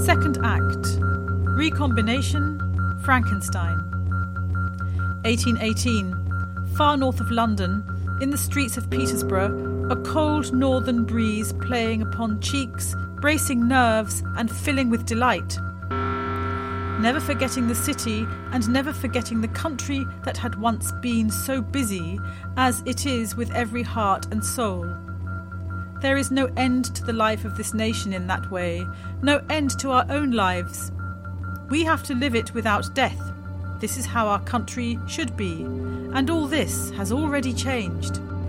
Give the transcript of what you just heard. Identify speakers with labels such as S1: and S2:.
S1: Second Act. Recombination. Frankenstein. 1818. Far north of London, in the streets of Petersburg, a cold northern breeze playing upon cheeks, bracing nerves and filling with delight. Never forgetting the city and never forgetting the country that had once been so busy as it is with every heart and soul. There is no end to the life of this nation in that way, no end to our own lives. We have to live it without death. This is how our country should be, and all this has already changed.